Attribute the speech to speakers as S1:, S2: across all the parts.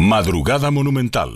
S1: Madrugada Monumental.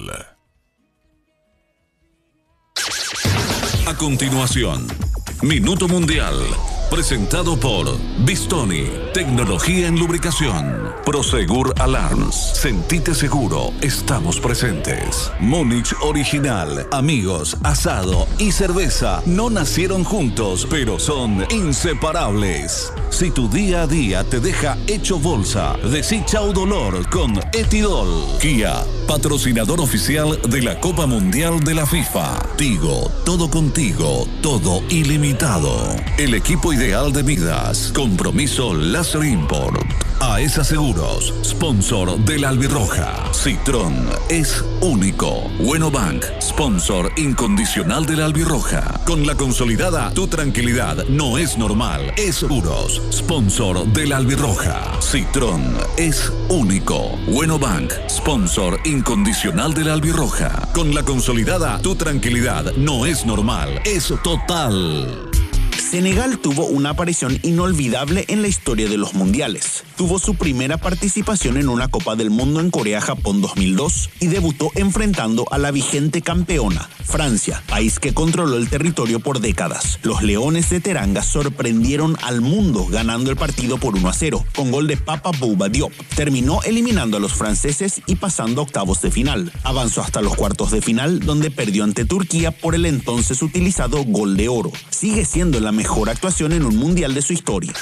S2: A continuación, Minuto Mundial, presentado por Bistoni, tecnología en lubricación. Prosegur Alarms, sentite seguro, estamos presentes. Múnich Original, amigos, asado y cerveza no nacieron juntos, pero son inseparables. Si tu día a día te deja hecho bolsa, decí chau dolor con Etidol. Kia, patrocinador oficial de la Copa Mundial de la FIFA. Tigo, todo contigo, todo ilimitado. El equipo ideal de vidas. Compromiso Láser Import. AESA Seguros, sponsor de la Albirroja. Citrón es único. Bueno Bank, sponsor incondicional de la Albirroja. Con la consolidada Tu tranquilidad no es normal, es seguros. Sponsor de la Albirroja. Citrón es único. Bueno Bank, sponsor incondicional de la Albirroja. Con la consolidada Tu tranquilidad no es normal, es total.
S3: Senegal tuvo una aparición inolvidable en la historia de los mundiales. Tuvo su primera participación en una Copa del Mundo en Corea-Japón 2002 y debutó enfrentando a la vigente campeona, Francia, país que controló el territorio por décadas. Los Leones de Teranga sorprendieron al mundo ganando el partido por 1-0, con gol de Papa Bouba Diop. Terminó eliminando a los franceses y pasando a octavos de final. Avanzó hasta los cuartos de final, donde perdió ante Turquía por el entonces utilizado gol de oro. Sigue siendo la mejor actuación en un mundial de su historia.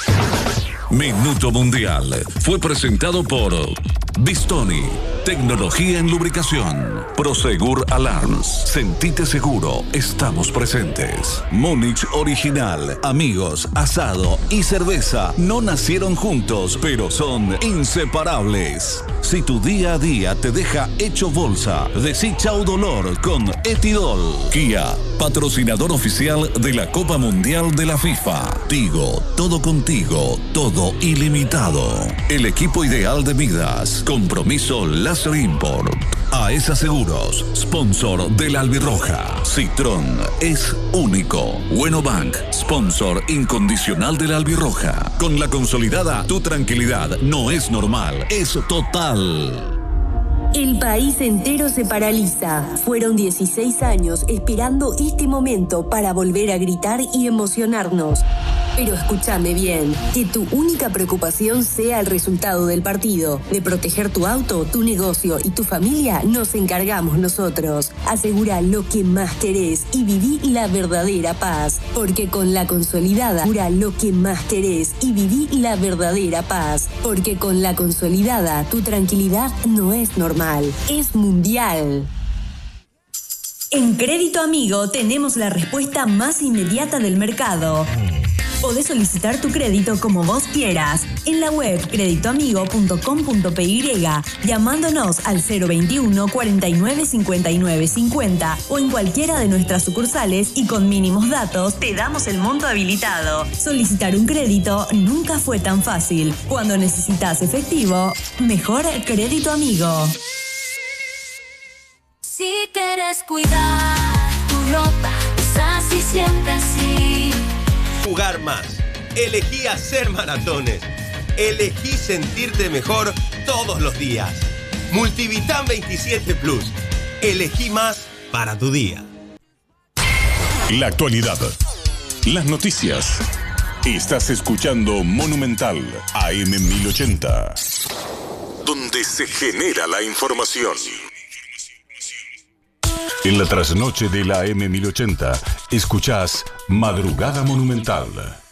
S2: Minuto Mundial fue presentado por Bistoni, tecnología en lubricación. Prosegur Alarms, sentite seguro, estamos presentes. Múnich Original, amigos, asado y cerveza no nacieron juntos, pero son inseparables. Si tu día a día te deja hecho bolsa, decí chau dolor con Etidol. Kia, patrocinador oficial de la Copa Mundial de la FIFA. Tigo, todo contigo, todo ilimitado. El equipo ideal de vidas. Compromiso Láser Import. AESA Seguros, sponsor de la Albirroja. Citrón es único. Bueno Bank, sponsor incondicional de la Albirroja. Con la consolidada Tu tranquilidad no es normal, es total.
S4: El país entero se paraliza. Fueron 16 años esperando este momento para volver a gritar y emocionarnos. Pero escúchame bien, que tu única preocupación sea el resultado del partido. De proteger tu auto, tu negocio y tu familia nos encargamos nosotros. Asegura lo que más querés y viví la verdadera paz. Porque con la consolidada, asegura lo que más querés y viví la verdadera paz. Porque con la consolidada, tu tranquilidad no es normal, es mundial. En Crédito Amigo tenemos la respuesta más inmediata del mercado. Podés solicitar tu crédito como vos quieras en la web creditoamigo.com.py, llamándonos al 021 49 59 50 o en cualquiera de nuestras sucursales y con mínimos datos te damos el monto habilitado. Solicitar un crédito nunca fue tan fácil. Cuando necesitas efectivo, mejor Crédito Amigo.
S5: Si quieres cuidar tu ropa, es así, siempre así.
S6: Jugar más. Elegí hacer maratones. Elegí sentirte mejor todos los días. Multivitam 27 Plus. Elegí más para tu día.
S1: La actualidad. Las noticias. Estás escuchando Monumental AM 1080. Donde se genera la información. En la trasnoche de la AM 1080, escuchás Madrugada Monumental.